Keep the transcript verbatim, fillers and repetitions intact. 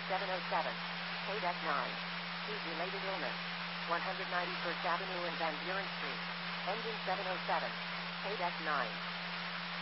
seven oh seven. K-Deck nine. Heat-related illness. one hundred ninety-first Avenue and Van Buren Street. Engine seven oh seven. K-Deck nine.